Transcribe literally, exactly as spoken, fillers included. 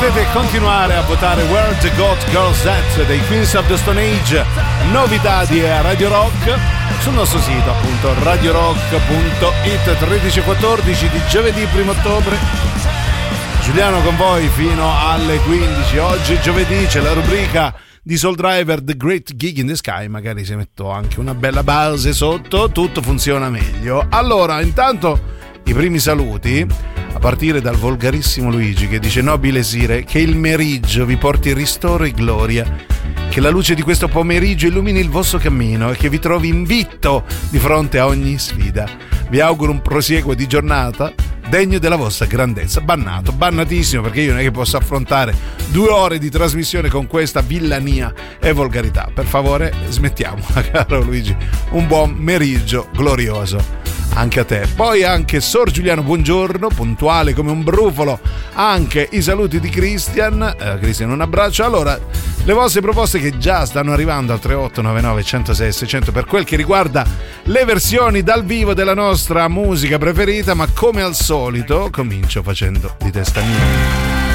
potete continuare a votare Where the Got Girls At dei Queens of the Stone Age, novità di Radio Rock, sul nostro sito appunto radio rock punto it. Tredici e quattordici di giovedì primo ottobre. Giuliano con voi fino alle quindici. Oggi giovedì c'è la rubrica di Soul Driver, The Great Gig in the Sky. Magari se metto anche una bella base sotto, tutto funziona meglio. Allora, intanto i primi saluti, a partire dal volgarissimo Luigi che dice: nobile Sire, che il meriggio vi porti ristoro e gloria, che la luce di questo pomeriggio illumini il vostro cammino e che vi trovi invitto di fronte a ogni sfida. Vi auguro un prosieguo di giornata degno della vostra grandezza. Bannato, bannatissimo, perché io non è che posso affrontare due ore di trasmissione con questa villania e volgarità. Per favore smettiamo, caro Luigi. Un buon meriggio glorioso anche a te. Poi anche Sor Giuliano, buongiorno, puntuale come un brufolo. Anche i saluti di Christian. eh, Christian, un abbraccio. Allora, le vostre proposte che già stanno arrivando al tre otto nove nove uno zero sei sei zero zero per quel che riguarda le versioni dal vivo della nostra musica preferita, ma come al solito comincio facendo di testa mia.